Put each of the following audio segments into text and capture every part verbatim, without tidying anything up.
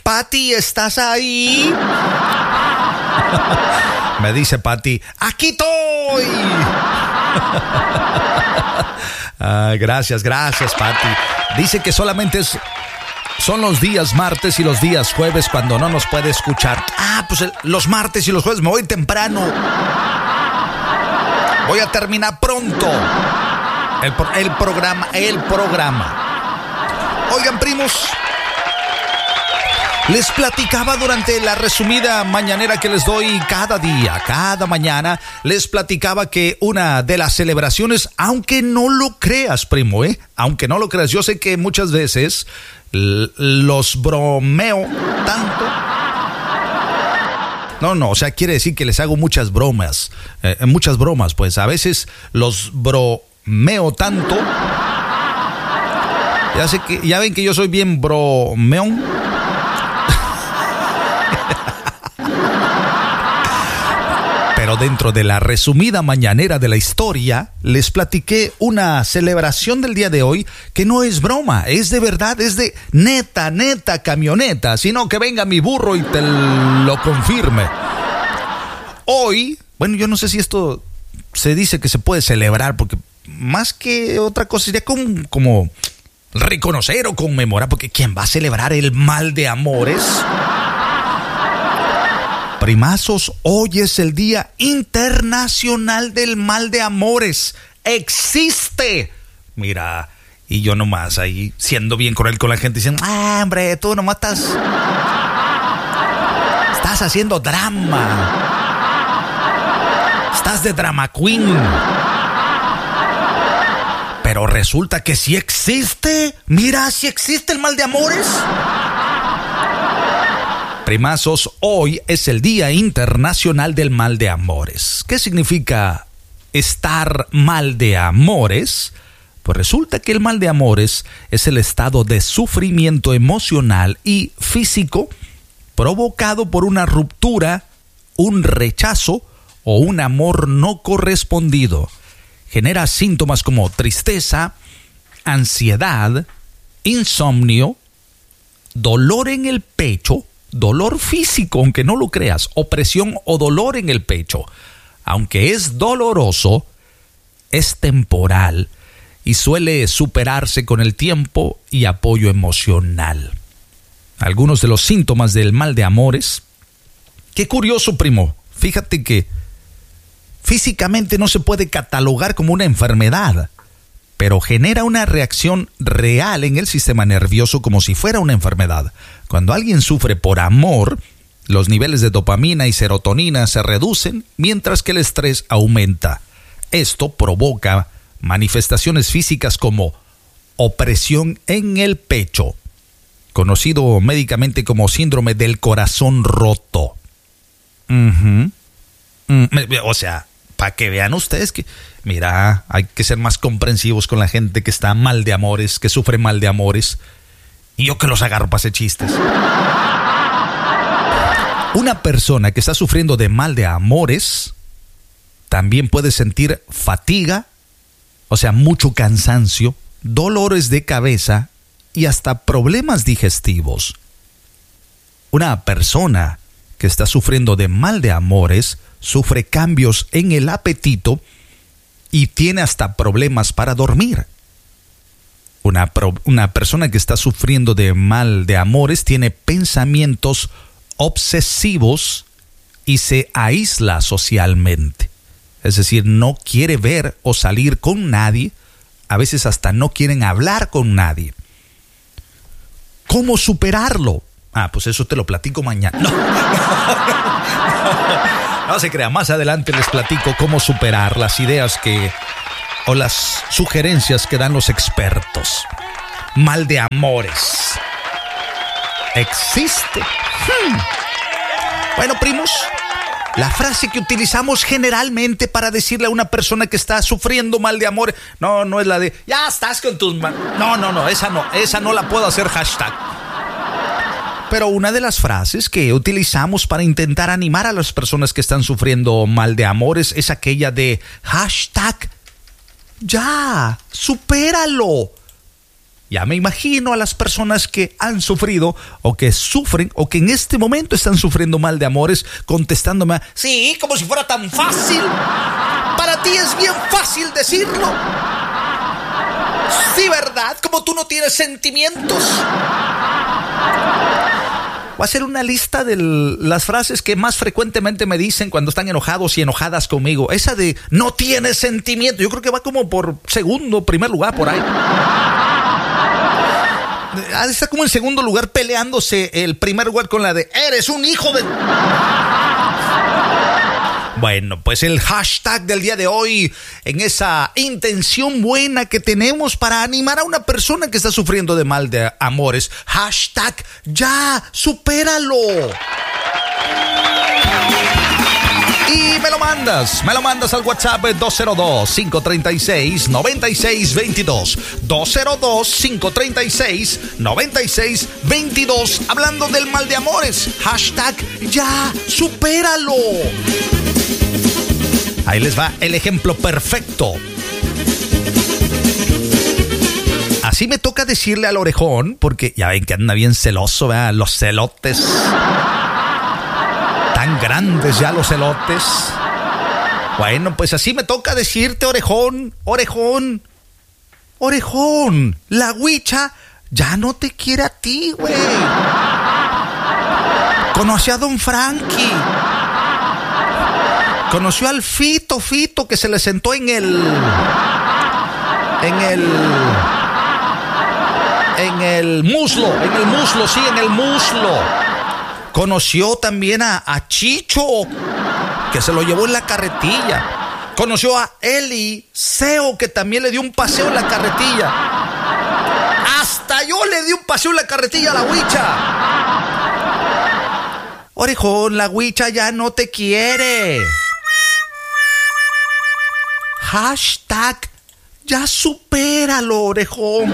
Pati, ¿estás ahí? Me dice Pati, ¡aquí estoy! Ah, gracias, gracias, Pati. Dice que solamente es, son los días martes y los días jueves cuando no nos puede escuchar. Ah, pues el, los martes y los jueves me voy temprano. Voy a terminar pronto el, el programa, el programa. Oigan, primos, les platicaba durante la resumida mañanera que les doy cada día, cada mañana, les platicaba que una de las celebraciones, aunque no lo creas, primo, ¿eh? Aunque no lo creas, yo sé que muchas veces l- los bromeo tanto. No, no, o sea, quiere decir que les hago muchas bromas, eh, muchas bromas, pues a veces los bromeo tanto. Ya sé que, ya ven que yo soy bien bromeón. Pero dentro de la resumida mañanera de la historia, les platiqué una celebración del día de hoy que no es broma, es de verdad, es de neta, neta camioneta, sino que venga mi burro y te lo confirme. Hoy, bueno, yo no sé si esto se dice que se puede celebrar, porque más que otra cosa sería como, como reconocer o conmemorar, porque ¿quién va a celebrar el mal de amores? Primazos, hoy es el Día Internacional del Mal de Amores. ¡Existe! Mira, y yo nomás ahí siendo bien cruel con la gente diciendo, ah, hombre, tú nomás estás... Estás haciendo drama. Estás de drama queen. Pero resulta que sí existe. Mira, sí existe el mal de amores. Primazos, hoy es el Día Internacional del Mal de Amores. ¿Qué significa estar mal de amores? Pues resulta que el mal de amores es el estado de sufrimiento emocional y físico provocado por una ruptura, un rechazo o un amor no correspondido. Genera síntomas como tristeza, ansiedad, insomnio, dolor en el pecho, dolor físico, aunque no lo creas, opresión o dolor en el pecho. Aunque es doloroso, es temporal y suele superarse con el tiempo y apoyo emocional. Algunos de los síntomas del mal de amores. Qué curioso, primo. Fíjate que físicamente no se puede catalogar como una enfermedad, pero genera una reacción real en el sistema nervioso como si fuera una enfermedad. Cuando alguien sufre por amor, los niveles de dopamina y serotonina se reducen, mientras que el estrés aumenta. Esto provoca manifestaciones físicas como opresión en el pecho, conocido médicamente como síndrome del corazón roto. Uh-huh. Mm, o sea, para que vean ustedes que, mira, hay que ser más comprensivos con la gente que está mal de amores, que sufre mal de amores. Y yo que los agarro para hacer chistes. Una persona que está sufriendo de mal de amores también puede sentir fatiga, o sea, mucho cansancio, dolores de cabeza y hasta problemas digestivos. Una persona que está sufriendo de mal de amores sufre cambios en el apetito y tiene hasta problemas para dormir. Una, pro, una persona que está sufriendo de mal de amores tiene pensamientos obsesivos y se aísla socialmente. Es decir, no quiere ver o salir con nadie. A veces hasta no quieren hablar con nadie. ¿Cómo superarlo? Ah, pues eso te lo platico mañana. No, no, no se crea. Más adelante les platico cómo superar las ideas que... o las sugerencias que dan los expertos. Mal de amores. ¿Existe? Hmm. Bueno, primos, la frase que utilizamos generalmente para decirle a una persona que está sufriendo mal de amor, no, no es la de, ya estás con tus manos. No, no, no, esa no, esa no la puedo hacer hashtag. Pero una de las frases que utilizamos para intentar animar a las personas que están sufriendo mal de amores es aquella de hashtag, ya, supéralo. Ya me imagino a las personas que han sufrido o que sufren o que en este momento están sufriendo mal de amores contestándome, sí, como si fuera tan fácil. Para ti es bien fácil decirlo. Sí, ¿verdad? Como tú no tienes sentimientos. Voy a hacer una lista de las frases que más frecuentemente me dicen cuando están enojados y enojadas conmigo. Esa de no tienes sentimiento, yo creo que va como por segundo, primer lugar por ahí. Está como en segundo lugar peleándose el primer lugar con la de eres un hijo de... Bueno, pues el hashtag del día de hoy, en esa intención buena que tenemos para animar a una persona que está sufriendo de mal de amores. Hashtag ya, supéralo. Y me lo mandas, me lo mandas al WhatsApp dos cero dos, cinco tres seis, nueve seis dos dos. dos cero dos, cinco tres seis, nueve seis dos dos. Hablando del mal de amores. Hashtag ya, supéralo. Ahí les va el ejemplo perfecto. Así me toca decirle al orejón, porque ya ven que anda bien celoso, ¿verdad? Los celotes. Tan grandes ya los celotes. Bueno, pues así me toca decirte, orejón, orejón, orejón. La huicha ya no te quiere a ti, güey. Conoció a don Frankie. Conoció al Fito, Fito, que se le sentó en el... En el... En el muslo, en el muslo, sí, en el muslo. Conoció también a, a Chicho, que se lo llevó en la carretilla. Conoció a Eliseo, que también le dio un paseo en la carretilla. Hasta yo le di un paseo en la carretilla a la huicha. Orejón, la huicha ya no te quiere. Hashtag ya supéralo, orejón.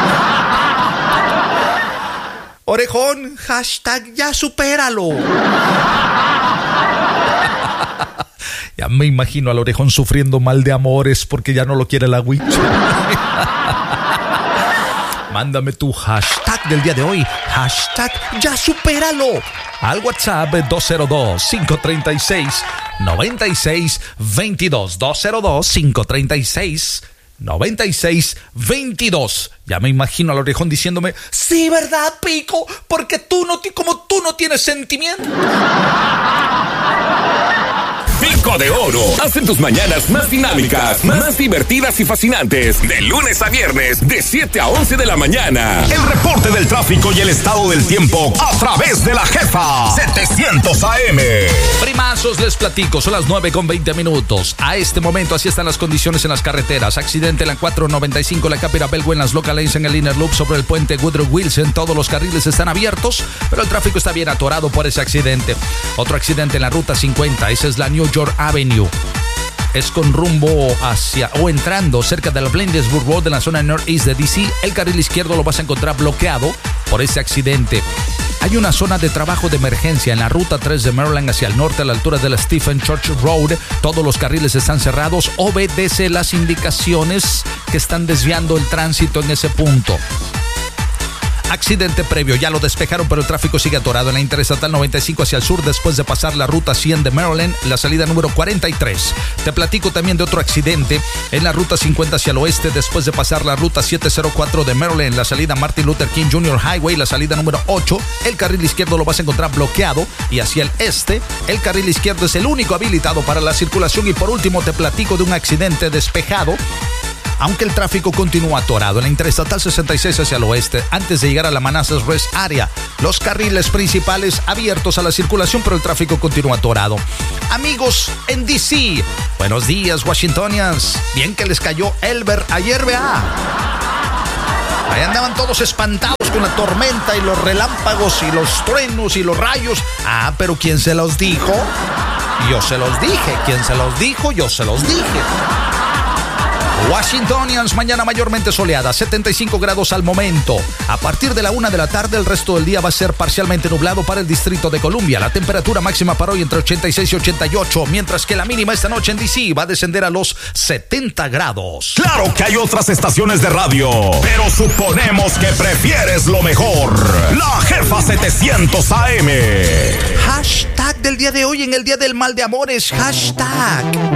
Orejón, hashtag ya supéralo. Ya me imagino al orejón sufriendo mal de amores porque ya no lo quiere la huicha. Mándame tu hashtag del día de hoy. Hashtag ya supéralo. Al WhatsApp dos cero dos, cinco tres seis, nueve seis dos dos. dos cero dos, cinco tres seis, nueve seis dos dos. Ya me imagino al orejón diciéndome, sí, ¿verdad, Pico? Porque tú no, como tú no tienes sentimiento. Pico de Oro. Hacen tus mañanas más dinámicas, más divertidas y fascinantes. De lunes a viernes, de siete a once de la mañana. El reporte del tráfico y el estado del tiempo a través de la Jefa setecientos A M. Primazos, les platico, son las nueve con veinte minutos. A este momento así están las condiciones en las carreteras. Accidente en la cuatro noventa y cinco, la Capira Belgo en las local lanes en el Inner Loop sobre el puente Woodrow Wilson. Todos los carriles están abiertos, pero el tráfico está bien atorado por ese accidente. Otro accidente en la ruta cincuenta, esa es la New York Avenue. Es con rumbo hacia o entrando cerca de la Bladensburg Road en la zona northeast de D C. El carril izquierdo lo vas a encontrar bloqueado por ese accidente. Hay una zona de trabajo de emergencia en la ruta tres de Maryland hacia el norte a la altura de la Stephen Church Road. Todos los carriles están cerrados. Obedece las indicaciones que están desviando el tránsito en ese punto. Accidente previo, ya lo despejaron, pero el tráfico sigue atorado en la Interestatal noventa y cinco hacia el sur después de pasar la ruta cien de Maryland, la salida número cuarenta y tres. Te platico también de otro accidente en la ruta cincuenta hacia el oeste después de pasar la ruta setecientos cuatro de Maryland, la salida Martin Luther King junior Highway, la salida número ocho. El carril izquierdo lo vas a encontrar bloqueado y hacia el este, el carril izquierdo es el único habilitado para la circulación. Y por último te platico de un accidente despejado, aunque el tráfico continúa atorado en la Interestatal sesenta y seis hacia el oeste, antes de llegar a la Manassas Rest Area. Los carriles principales abiertos a la circulación, pero el tráfico continúa atorado. Amigos en D C, buenos días, Washingtonians. Bien que les cayó Elber ayer, vea. Ahí andaban todos espantados con la tormenta y los relámpagos y los truenos y los rayos. Ah, pero ¿quién se los dijo? Yo se los dije. ¿Quién se los dijo? Yo se los dije. Washingtonians, mañana mayormente soleada, setenta y cinco grados al momento. A partir de la una de la tarde, el resto del día va a ser parcialmente nublado para el Distrito de Columbia. La temperatura máxima para hoy entre ochenta y seis y ochenta y ocho, mientras que la mínima esta noche en D C va a descender a los setenta grados. Claro que hay otras estaciones de radio, pero suponemos que prefieres lo mejor. La Jefa setecientos A M. Hashtag del día de hoy en el Día del Mal de Amores. Hashtag